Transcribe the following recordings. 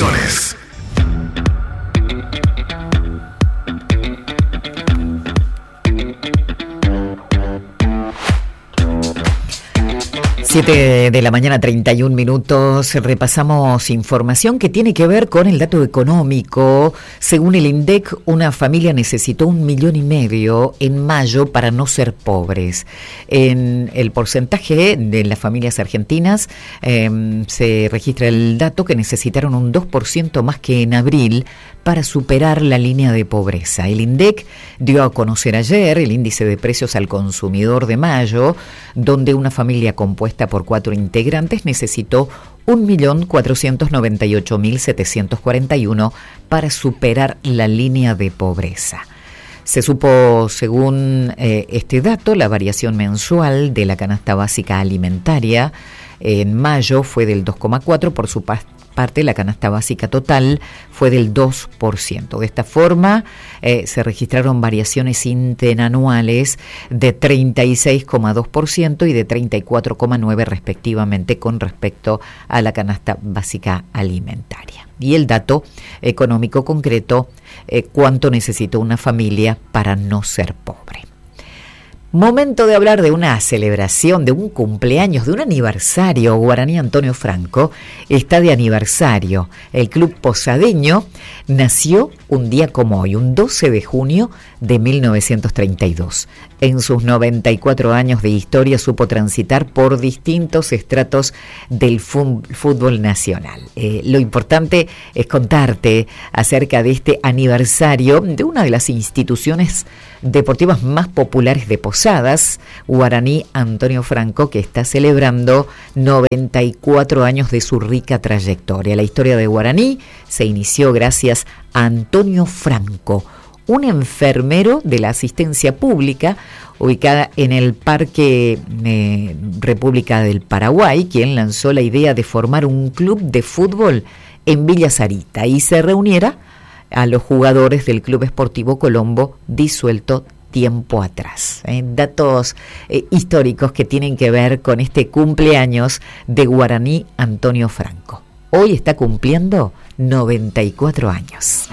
Emisiones. Siete de la mañana, 31 minutos. Repasamos información que tiene que ver con el dato económico. Según el INDEC, una familia necesitó 1,5 millones en mayo para no ser pobres. En el porcentaje de las familias argentinas se registra el dato que necesitaron un 2% más que en abril para superar la línea de pobreza. El INDEC dio a conocer ayer el índice de precios al consumidor de mayo, donde una familia compuesta por 4 integrantes necesitó 1.498.741 para superar la línea de pobreza. Se supo, según este dato, la variación mensual de la canasta básica alimentaria en mayo fue del 2,4%, por su parte la canasta básica total fue del 2%. De esta forma, se registraron variaciones interanuales de 36,2% y de 34,9% respectivamente con respecto a la canasta básica alimentaria. Y el dato económico concreto, cuánto necesita una familia para no ser pobre. Momento de hablar de una celebración, de un cumpleaños, de un aniversario. Guaraní Antonio Franco está de aniversario. El club posadeño nació un día como hoy, un 12 de junio de 1932. En sus 94 años de historia supo transitar por distintos estratos del fútbol nacional. Lo importante es contarte acerca de este aniversario de una de las instituciones deportivas más populares de Posadas, Guaraní Antonio Franco, que está celebrando 94 años de su rica trayectoria. La historia de Guaraní se inició gracias a Antonio Franco, un enfermero de la asistencia pública ubicada en el Parque República del Paraguay, quien lanzó la idea de formar un club de fútbol en Villa Sarita y se reuniera a los jugadores del Club Esportivo Colombo disuelto tiempo atrás. Datos históricos que tienen que ver con este cumpleaños de Guaraní Antonio Franco. Hoy está cumpliendo 94 años.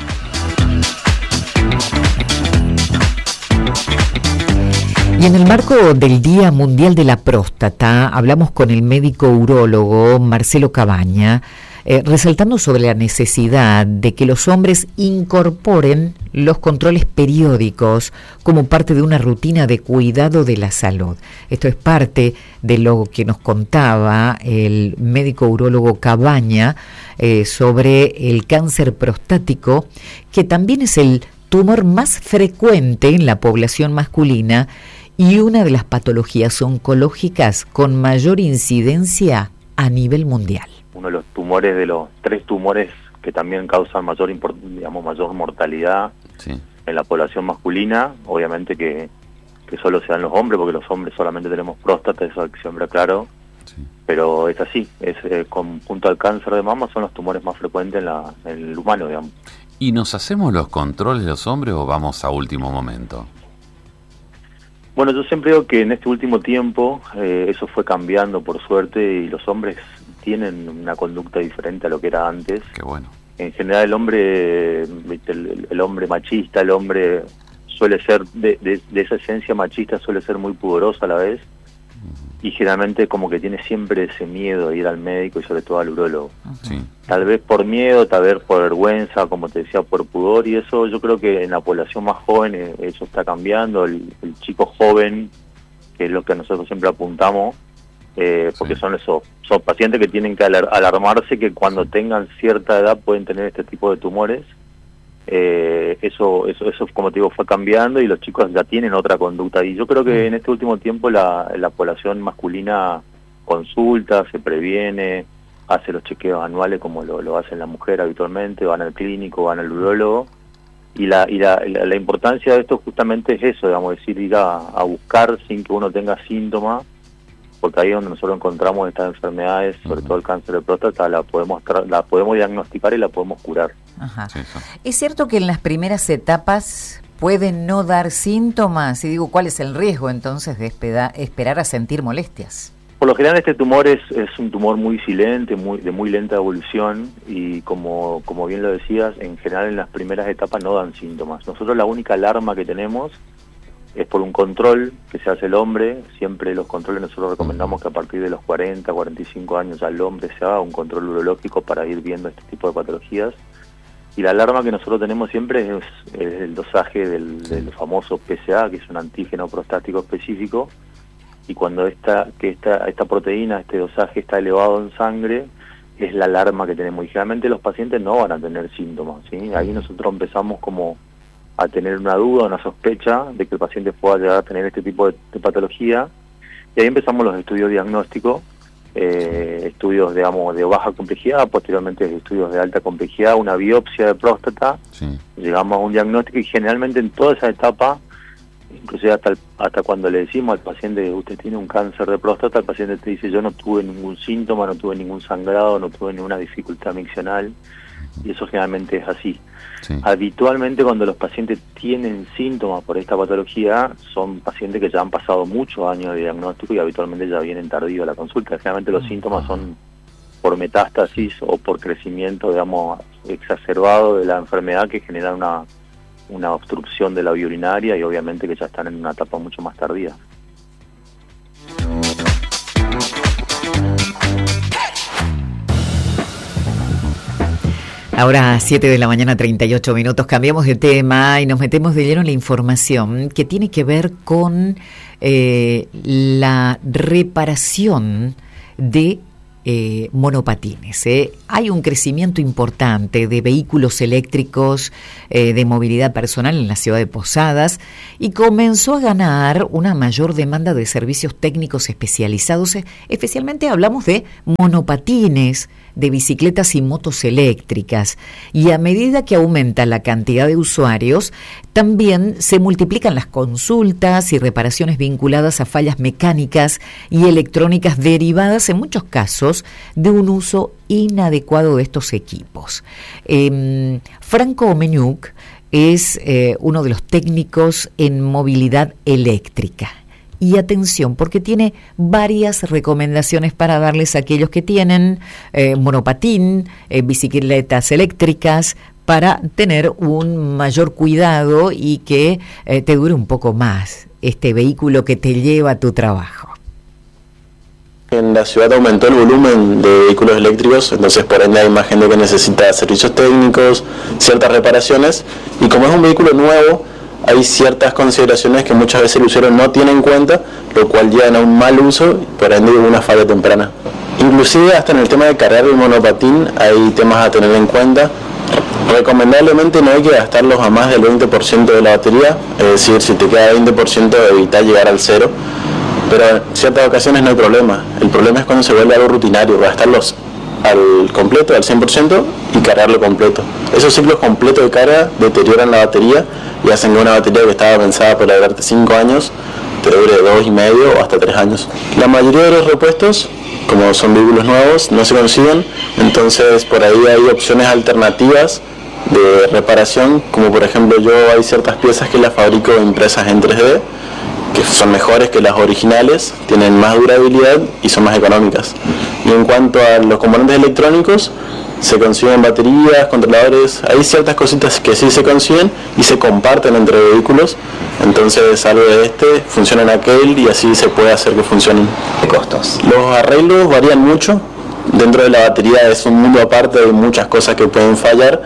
Y en el marco del Día Mundial de la Próstata, hablamos con el médico urólogo Marcelo Cabaña, resaltando sobre la necesidad de que los hombres incorporen los controles periódicos como parte de una rutina de cuidado de la salud. Esto es parte de lo que nos contaba el médico urólogo Cabaña sobre el cáncer prostático, que también es el tumor más frecuente en la población masculina y una de las patologías oncológicas con mayor incidencia a nivel mundial. Uno de los tumores, de los 3 tumores que también causan mayor mortalidad en la población masculina, obviamente que solo se dan los hombres, porque los hombres solamente tenemos próstata, eso siempre claro, pero es así, junto al cáncer de mama son los tumores más frecuentes en el humano, digamos. ¿Y nos hacemos los controles los hombres o vamos a último momento? Bueno, yo siempre digo que en este último tiempo eso fue cambiando por suerte y los hombres tienen una conducta diferente a lo que era antes. Qué bueno. En general el hombre machista, el hombre suele ser, de esa esencia machista suele ser muy pudoroso a la vez y generalmente como que tiene siempre ese miedo a ir al médico y sobre todo al urólogo. Sí. Tal vez por miedo, tal vez por vergüenza, como te decía, por pudor, y eso yo creo que en la población más joven eso está cambiando. El chico joven, que es lo que nosotros siempre apuntamos, porque son pacientes que tienen que alarmarse que cuando tengan cierta edad pueden tener este tipo de tumores. Eso como te digo fue cambiando y los chicos ya tienen otra conducta, y yo creo que en este último tiempo la población masculina consulta, se previene, hace los chequeos anuales como lo hace la mujer habitualmente, van al clínico, van al urólogo, y la importancia de esto justamente es eso, digamos, decir, ir a buscar sin que uno tenga síntomas, porque ahí es donde nosotros encontramos estas enfermedades, sobre todo el cáncer de próstata, la podemos diagnosticar y la podemos curar. Ajá. ¿Es cierto que en las primeras etapas pueden no dar síntomas? Y digo, ¿cuál es el riesgo entonces de esperar a sentir molestias? Por lo general este tumor es un tumor muy silente, de muy lenta evolución y como bien lo decías, en general en las primeras etapas no dan síntomas. Nosotros la única alarma que tenemos es por un control que se hace el hombre. Siempre los controles nosotros recomendamos que a partir de los 40, 45 años al hombre se haga un control urológico para ir viendo este tipo de patologías. Y la alarma que nosotros tenemos siempre es el dosaje del famoso PSA, que es un antígeno prostático específico. Y cuando esta proteína, este dosaje está elevado en sangre, es la alarma que tenemos. Y generalmente los pacientes no van a tener síntomas, ¿sí? Ahí nosotros empezamos como a tener una duda, una sospecha de que el paciente pueda llegar a tener este tipo de patología. Y ahí empezamos los estudios diagnósticos, estudios, digamos, de baja complejidad, posteriormente estudios de alta complejidad, una biopsia de próstata. Sí. Llegamos a un diagnóstico y generalmente en toda esa etapa, inclusive hasta cuando le decimos al paciente usted tiene un cáncer de próstata, el paciente te dice yo no tuve ningún síntoma, no tuve ningún sangrado, no tuve ninguna dificultad miccional, y eso generalmente es así. Sí. Habitualmente cuando los pacientes tienen síntomas por esta patología son pacientes que ya han pasado muchos años de diagnóstico y habitualmente ya vienen tardío a la consulta. Generalmente los síntomas son por metástasis o por crecimiento, digamos, exacerbado de la enfermedad que genera una obstrucción de la vía urinaria y obviamente que ya están en una etapa mucho más tardía. Ahora 7 de la mañana, 38 minutos, cambiamos de tema y nos metemos de lleno en la información que tiene que ver con la reparación de monopatines. Hay un crecimiento importante de vehículos eléctricos de movilidad personal en la ciudad de Posadas y comenzó a ganar una mayor demanda de servicios técnicos especializados. Especialmente hablamos de monopatines, de bicicletas y motos eléctricas, y a medida que aumenta la cantidad de usuarios, también se multiplican las consultas y reparaciones vinculadas a fallas mecánicas y electrónicas derivadas, en muchos casos, de un uso inadecuado de estos equipos. Franco Omeñuk es uno de los técnicos en movilidad eléctrica. Y atención, porque tiene varias recomendaciones para darles a aquellos que tienen monopatín, bicicletas eléctricas, para tener un mayor cuidado y que te dure un poco más este vehículo que te lleva a tu trabajo. En la ciudad aumentó el volumen de vehículos eléctricos, entonces por ende hay más gente que necesita servicios técnicos, ciertas reparaciones, y como es un vehículo nuevo, hay ciertas consideraciones que muchas veces el usuario no tiene en cuenta, lo cual llevan a un mal uso y por ende una falla temprana. Inclusive hasta en el tema de cargar el monopatín hay temas a tener en cuenta. Recomendablemente no hay que gastarlos a más del 20% de la batería, es decir, si te queda 20% evitar llegar al cero, pero en ciertas ocasiones no hay problema. El problema es cuando se vuelve algo rutinario, gastarlos al completo, al 100% y cargarlo completo. Esos ciclos completos de carga deterioran la batería y hacen que una batería que estaba pensada para durarte 5 años te dure 2,5 o hasta 3 años. La mayoría de los repuestos, como son vehículos nuevos, no se consiguen, entonces por ahí hay opciones alternativas de reparación, como por ejemplo hay ciertas piezas que las fabrico impresas en 3D, que son mejores que las originales, tienen más durabilidad y son más económicas. Y en cuanto a los componentes electrónicos, se consiguen baterías, controladores, hay ciertas cositas que sí se consiguen y se comparten entre vehículos, entonces algo de funciona en aquel y así se puede hacer que funcionen. ¿Qué costos? Los arreglos varían mucho, dentro de la batería es un mundo aparte, hay muchas cosas que pueden fallar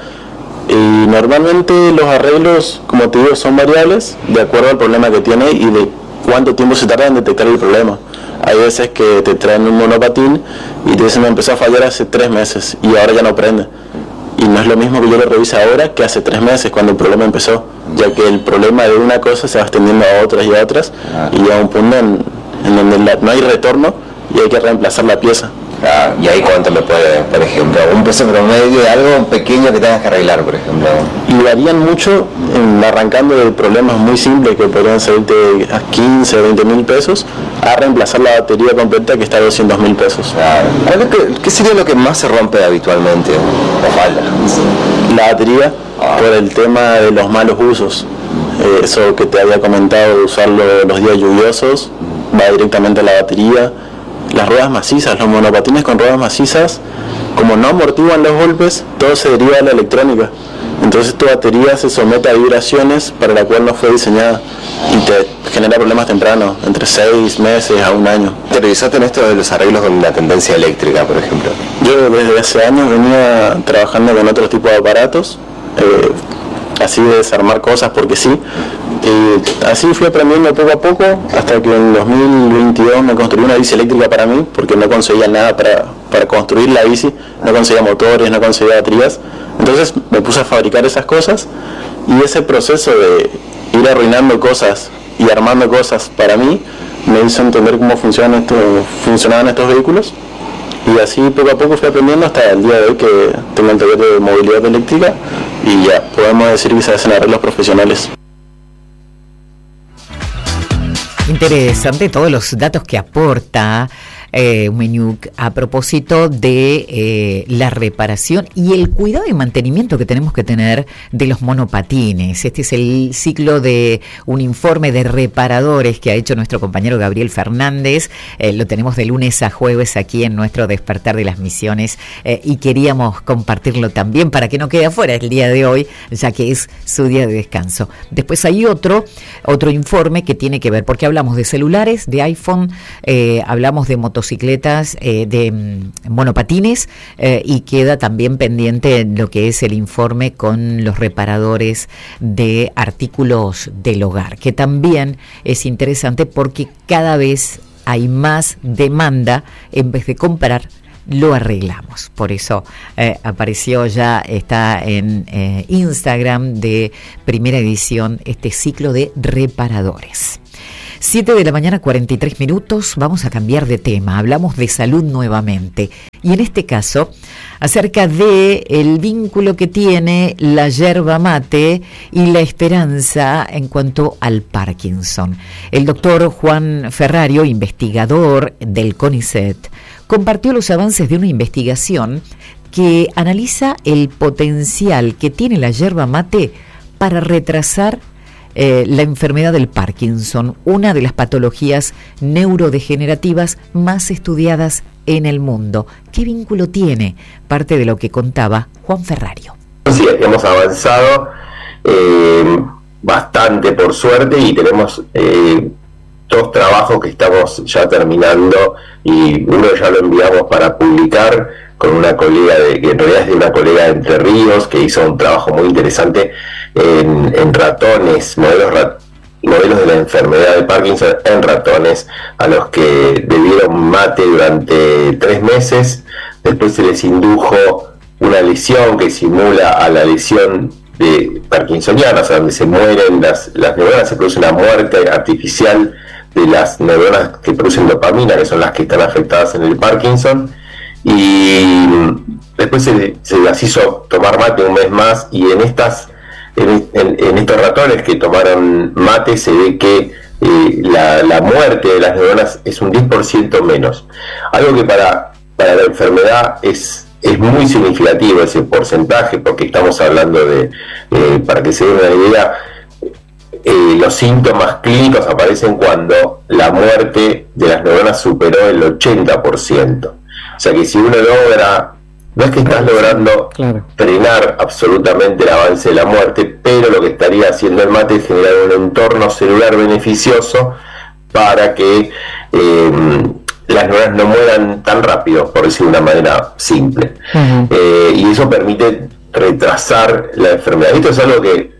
y normalmente los arreglos, como te digo, son variables de acuerdo al problema que tiene y de cuánto tiempo se tarda en detectar el problema. Hay veces que te traen un monopatín y te dicen me empezó a fallar hace 3 meses y ahora ya no prende. Y no es lo mismo que yo lo revise ahora que hace 3 meses cuando el problema empezó, ya que el problema de una cosa se va extendiendo a otras y a otras y llega un punto en donde no hay retorno y hay que reemplazar la pieza. ¿Y ahí cuánto le puede, por ejemplo, un peso promedio de algo pequeño que tengas que arreglar, por ejemplo? Y varían mucho, arrancando de problemas muy simples que podrían salirte a 15 o 20 mil pesos, a reemplazar la batería completa que está a 200 mil pesos. ¿Qué sería lo que más se rompe habitualmente o falla? La batería, por el tema de los malos usos. Eso que te había comentado de usarlo los días lluviosos, va directamente a la batería. las ruedas macizas, los monopatines con ruedas macizas, como no amortiguan los golpes, todo se deriva de la electrónica. Entonces tu batería se somete a vibraciones para la cual no fue diseñada y te genera problemas tempranos, entre 6 meses a 1 año. ¿Te revisaste en esto de los arreglos con la tendencia eléctrica, por ejemplo? Yo desde hace años venía trabajando con otro tipo de aparatos, así de desarmar cosas porque sí, y así fui aprendiendo poco a poco hasta que en 2022 me construí una bici eléctrica para mí, porque no conseguía nada para construir la bici, no conseguía motores, no conseguía baterías. Entonces me puse a fabricar esas cosas, y ese proceso de ir arruinando cosas y armando cosas para mí me hizo entender cómo funcionaban estos vehículos, y así poco a poco fui aprendiendo hasta el día de hoy que tengo el taller de movilidad eléctrica y ya podemos decir que se hacen arreglos profesionales. Interesante todos los datos que aporta Umeñuc a propósito de la reparación y el cuidado y mantenimiento que tenemos que tener de los monopatines. Este es el ciclo de un informe de reparadores que ha hecho nuestro compañero Gabriel Fernández. Lo tenemos de lunes a jueves aquí en nuestro Despertar de las Misiones, y queríamos compartirlo también para que no quede afuera el día de hoy, ya que es su día de descanso. Después hay otro informe que tiene que ver, porque hablamos de celulares, de iPhone, hablamos de motocicletas, de monopatines, y queda también pendiente lo que es el informe con los reparadores de artículos del hogar, que también es interesante porque cada vez hay más demanda. En vez de comprar, lo arreglamos. Por eso apareció, ya está en Instagram de Primera Edición, este ciclo de reparadores. 7:43 a.m, vamos a cambiar de tema, hablamos de salud nuevamente, y en este caso acerca de el vínculo que tiene la yerba mate y la esperanza en cuanto al Parkinson. El doctor Juan Ferrario, investigador del CONICET, compartió los avances de una investigación que analiza el potencial que tiene la yerba mate para retrasar la enfermedad del Parkinson, una de las patologías neurodegenerativas más estudiadas en el mundo. ¿Qué vínculo tiene? Parte de lo que contaba Juan Ferrario. Sí, hemos avanzado bastante, por suerte, y tenemos 2 trabajos que estamos ya terminando, y uno ya lo enviamos para publicar con una colega que en realidad es de una colega de Entre Ríos, que hizo un trabajo muy interesante en ratones, modelos de la enfermedad de Parkinson en ratones, a los que bebieron mate durante 3 meses. Después se les indujo una lesión que simula a la lesión de parkinsoniana, o sea, donde se mueren las neuronas, se produce una muerte artificial de las neuronas que producen dopamina, que son las que están afectadas en el Parkinson. Y después se las hizo tomar mate un mes más, y en estos ratones que tomaron mate se ve que la muerte de las neuronas es un 10% menos. Algo que para la enfermedad es muy significativo ese porcentaje, porque estamos hablando de, para que se den una idea, los síntomas clínicos aparecen cuando la muerte de las neuronas superó el 80%. O sea que si uno logra, no es que estás logrando frenar absolutamente el avance de la muerte, pero lo que estaría haciendo el mate es generar un entorno celular beneficioso para que las neuronas no mueran tan rápido, por decirlo de una manera simple. Y eso permite retrasar la enfermedad. Esto es algo que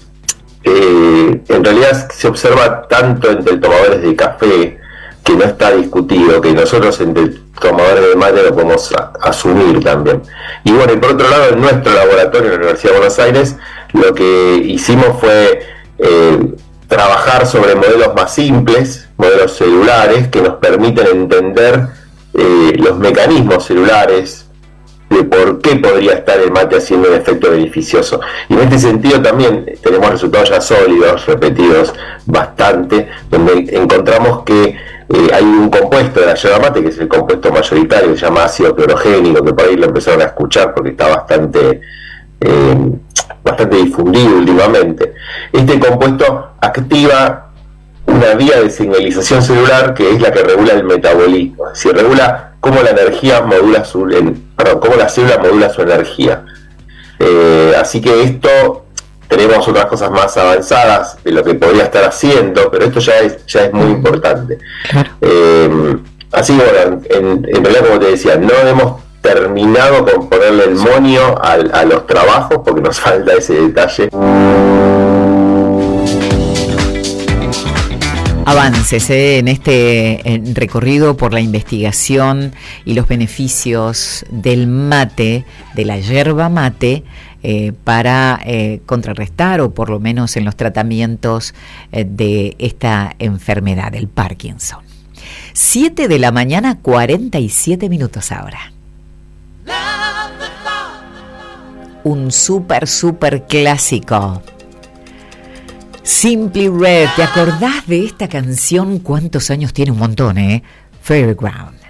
en realidad se observa tanto entre tomadores de café, que no está discutido, que nosotros entre tomadores de mate lo podemos asumir también. Y bueno, y por otro lado, en nuestro laboratorio en la Universidad de Buenos Aires, lo que hicimos fue trabajar sobre modelos más simples, modelos celulares, que nos permiten entender los mecanismos celulares de por qué podría estar el mate haciendo un efecto beneficioso. Y en este sentido también tenemos resultados ya sólidos, repetidos bastante, donde encontramos que hay un compuesto de la yerba mate, que es el compuesto mayoritario, que se llama ácido clorogénico, que por ahí lo empezaron a escuchar porque está bastante difundido últimamente. Este compuesto activa una vía de señalización celular que es la que regula el metabolismo, es decir, regula cómo la energía modula cómo la célula modula su energía. Así que esto, tenemos otras cosas más avanzadas de lo que podría estar haciendo, pero esto ya es muy importante. Así que bueno, en realidad, como te decía, no hemos terminado con ponerle el monio a los trabajos porque nos falta ese detalle. Avances en este recorrido por la investigación y los beneficios del mate, de la yerba mate, para contrarrestar o por lo menos en los tratamientos de esta enfermedad, el Parkinson. 7 de la mañana, 47 minutos ahora. Un súper clásico. Simply Red, ¿te acordás de esta canción? ¿Cuántos años tiene? Un montón, Fairground.